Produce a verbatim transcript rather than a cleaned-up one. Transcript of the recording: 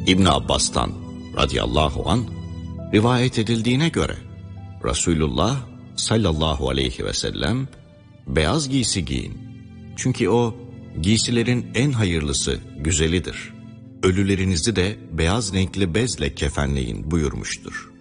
İbn Abbas'tan radıyallahu an rivayet edildiğine göre Resulullah sallallahu aleyhi ve sellem beyaz giysi giyin. Çünkü o giysilerin en hayırlısı, güzelidir. Ölülerinizi de beyaz renkli bezle kefenleyin buyurmuştur.